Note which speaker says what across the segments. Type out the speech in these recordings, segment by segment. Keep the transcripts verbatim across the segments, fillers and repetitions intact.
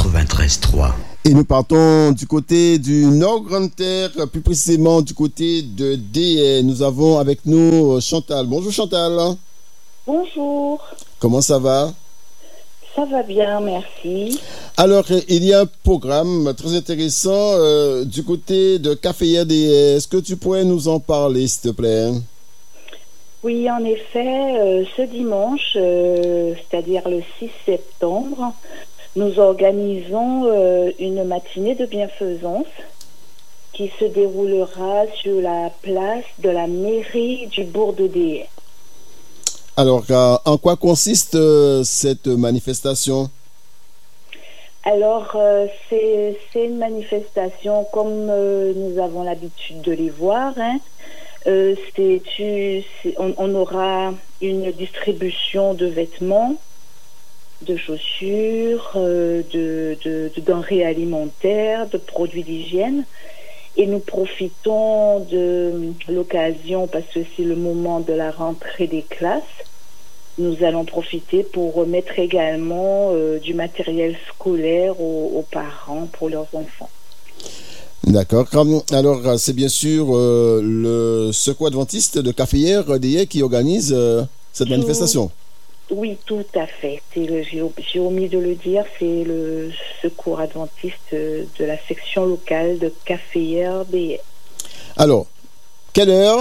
Speaker 1: quatre-vingt-treize trois.
Speaker 2: Et nous partons du côté du Nord-Grande-Terre, plus précisément du côté de D. Nous avons avec nous Chantal. Bonjour Chantal.
Speaker 3: Bonjour.
Speaker 2: Comment ça va?
Speaker 3: Ça va bien, merci.
Speaker 2: Alors, il y a un programme très intéressant euh, du côté de Caféière D. Est-ce que tu pourrais nous en parler, s'il te plaît?
Speaker 3: Oui, en effet, euh, ce dimanche, euh, c'est-à-dire le six septembre, nous organisons euh, une matinée de bienfaisance qui se déroulera sur la place de la mairie du bourg de D.
Speaker 2: Alors, euh, en quoi consiste euh, cette manifestation?
Speaker 3: Alors, euh, c'est, c'est une manifestation comme euh, nous avons l'habitude de les voir. Hein. Euh, c'est, tu, c'est, on, on aura une distribution de vêtements, de chaussures, euh, de, de, de denrées alimentaires, de produits d'hygiène. Et nous profitons de l'occasion, parce que c'est le moment de la rentrée des classes, nous allons profiter pour remettre également euh, du matériel scolaire aux, aux parents pour leurs enfants.
Speaker 2: D'accord. Alors, c'est bien sûr euh, le Secours adventiste de Caféière D qui organise euh, cette
Speaker 3: tout,
Speaker 2: manifestation.
Speaker 3: Oui, tout à fait. C'est le, j'ai, j'ai omis de le dire, c'est le Secours adventiste de la section locale de Caféière D.
Speaker 2: Alors, quelle heure?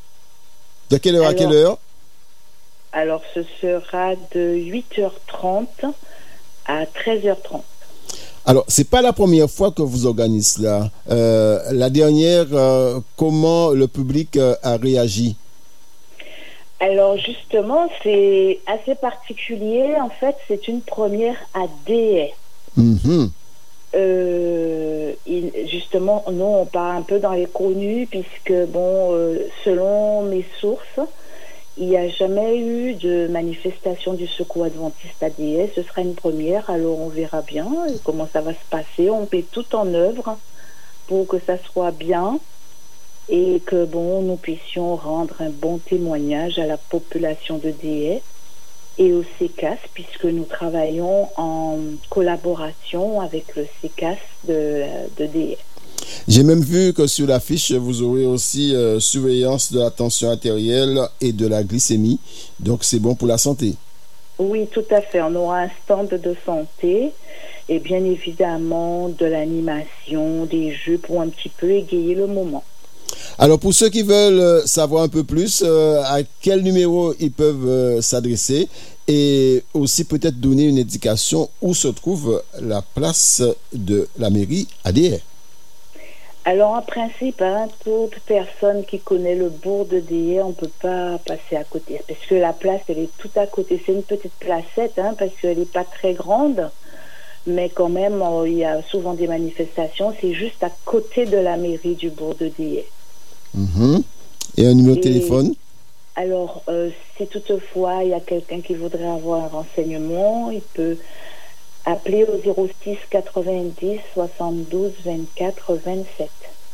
Speaker 2: De quelle heure Alors, à quelle heure?
Speaker 3: Alors, ce sera de huit heures trente à treize heures trente.
Speaker 2: Alors, c'est pas la première fois que vous organisez cela. Euh, la dernière, euh, comment le public euh, a réagi?
Speaker 3: Alors, justement, c'est assez particulier. En fait, c'est une première à D.
Speaker 2: Mm-hmm.
Speaker 3: Euh, il, justement, nous, on part un peu dans les connus, puisque, bon, euh, selon mes sources, il n'y a jamais eu de manifestation du Secours adventiste à D S. Ce sera une première, alors on verra bien comment ça va se passer. On met tout en œuvre pour que ça soit bien et que bon, nous puissions rendre un bon témoignage à la population de D S et au C E C A S, puisque nous travaillons en collaboration avec le C E C A S de, de D S.
Speaker 2: J'ai même vu que sur l'affiche, vous aurez aussi euh, surveillance de la tension artérielle et de la glycémie. Donc, c'est bon pour la santé.
Speaker 3: Oui, tout à fait. On aura un stand de santé et bien évidemment de l'animation, des jeux pour un petit peu égayer le moment.
Speaker 2: Alors, pour ceux qui veulent savoir un peu plus, euh, à quel numéro ils peuvent euh, s'adresser et aussi peut-être donner une indication où se trouve la place de la mairie à D R.
Speaker 3: Alors, en principe, hein, toute personne qui connaît le bourg de D R, on ne peut pas passer à côté. Parce que la place, elle est tout à côté. C'est une petite placette, hein, parce qu'elle n'est pas très grande. Mais quand même, oh, il y a souvent des manifestations. C'est juste à côté de la mairie du bourg de D R.
Speaker 2: Mm-hmm. Et un numéro de téléphone?
Speaker 3: Alors, euh, si toutefois, il y a quelqu'un qui voudrait avoir un renseignement, il peut appeler au zéro six quatre-vingt-dix soixante-douze vingt-quatre vingt-sept.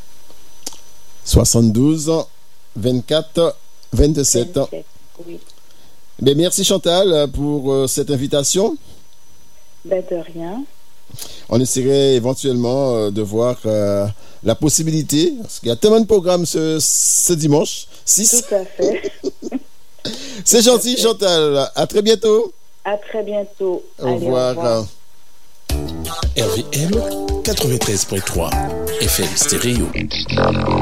Speaker 2: soixante-douze vingt-quatre vingt-sept.
Speaker 3: vingt-sept, oui.
Speaker 2: Ben, merci Chantal pour euh, cette invitation.
Speaker 3: Ben, de rien.
Speaker 2: On essaierait éventuellement euh, de voir euh, la possibilité, parce qu'il y a tellement de programmes ce, ce dimanche. six.
Speaker 3: Tout à fait.
Speaker 2: C'est gentil Chantal. À très bientôt.
Speaker 3: À très bientôt.
Speaker 2: Au
Speaker 3: Allez,
Speaker 2: revoir.
Speaker 3: Au revoir.
Speaker 4: R V M quatre-vingt-treize point trois F M Stéréo.